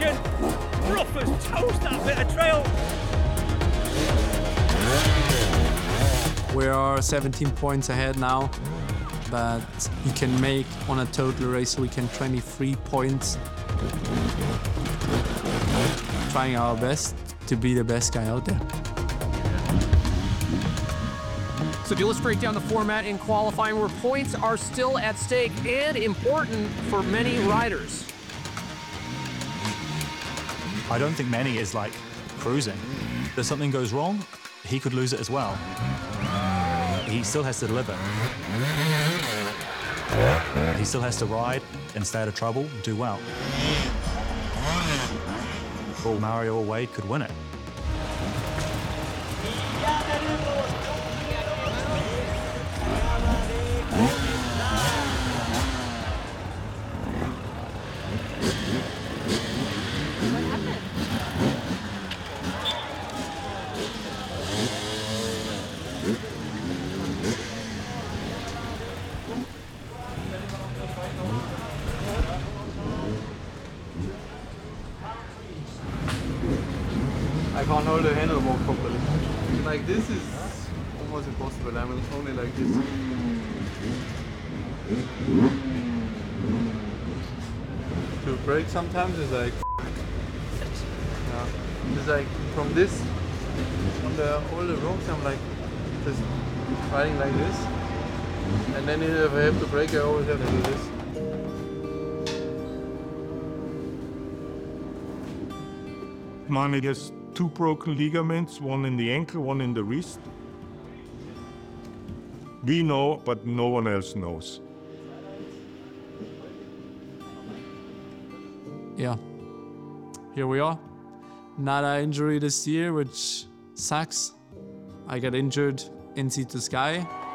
brilliant. Rough as toast, that bit of trail. We are 17 points ahead now, but we can make on a total race weekend 23 points. Trying our best to be the best guy out there. So to illustrate down the format in qualifying, where points are still at stake and important for many riders. I don't think Manny is like cruising. If something goes wrong, he could lose it as well. He still has to deliver. He still has to ride and stay out of trouble, do well. Or Mario or Wade could win it. I can't hold the handlebar properly. Like this is almost impossible. I mean, only like this. To brake sometimes is like, yeah. It's like from this on all the rocks. I'm like just riding like this, and then if I have to brake, I always have to do this. Manny has 2 broken ligaments, one in the ankle, one in the wrist. We know, but no one else knows. Yeah, here we are. Not an injury this year, which sucks. I got injured in Sea to Sky.